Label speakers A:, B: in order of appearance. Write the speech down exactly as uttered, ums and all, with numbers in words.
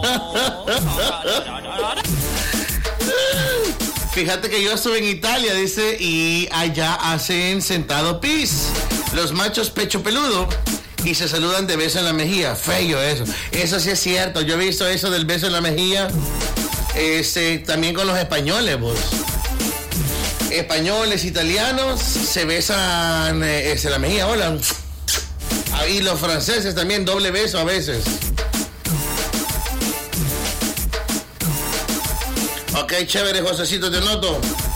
A: Fíjate que yo estuve en Italia, dice, y allá hacen sentado pis. Los machos pecho peludo y se saludan de beso en la mejilla. Feo eso. Eso sí es cierto. Yo he visto eso del beso en la mejilla. Este, también con los españoles, vos. Españoles, italianos se besan eh, en la mejilla. Hola. Ahí los franceses también, doble beso a veces. Ok, chévere, Josecito, te noto.